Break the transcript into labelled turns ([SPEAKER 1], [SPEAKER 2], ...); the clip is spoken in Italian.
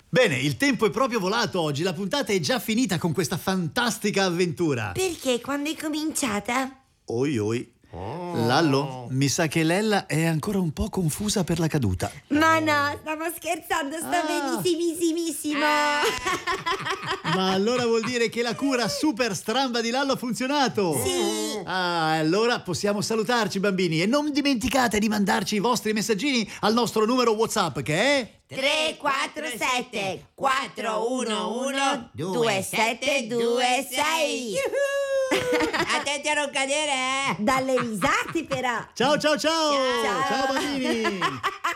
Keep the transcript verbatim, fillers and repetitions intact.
[SPEAKER 1] Bene, il tempo è proprio volato oggi, la puntata è già finita con questa fantastica avventura.
[SPEAKER 2] Perché? Quando è cominciata?
[SPEAKER 1] Oi oi. Lallo, mi sa che Lella è ancora un po' confusa per la caduta.
[SPEAKER 2] Ma no, stavo scherzando, sto
[SPEAKER 1] Ah.
[SPEAKER 2] benissimissimo.
[SPEAKER 1] Ma allora vuol dire che la cura super stramba di Lallo ha funzionato?
[SPEAKER 2] Sì.
[SPEAKER 1] Ah, allora possiamo salutarci, bambini, e non dimenticate di mandarci i vostri messaggini al nostro numero WhatsApp che è
[SPEAKER 2] tre quattro sette quattro uno uno due sette due sei.
[SPEAKER 3] Attenti a non cadere, eh!
[SPEAKER 2] Dalle risate però.
[SPEAKER 1] Ciao ciao ciao!
[SPEAKER 2] Ciao.
[SPEAKER 1] Ciao bambini!